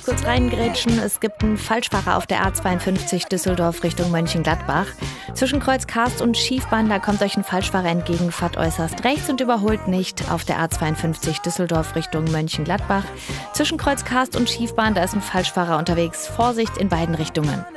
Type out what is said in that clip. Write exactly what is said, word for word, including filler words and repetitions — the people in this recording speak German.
kurz reingrätschen. Es gibt einen Falschfahrer auf der A zweiundfünfzig Düsseldorf Richtung Mönchengladbach. Zwischen Kreuz Karst und Schiefbahn, da kommt euch ein Falschfahrer entgegen, fahrt äußerst rechts und überholt nicht auf der A zweiundfünfzig Düsseldorf Richtung Mönchengladbach. Zwischen Kreuz Karst und Schiefbahn, da ist ein Falschfahrer unterwegs. Vorsicht in beiden Richtungen.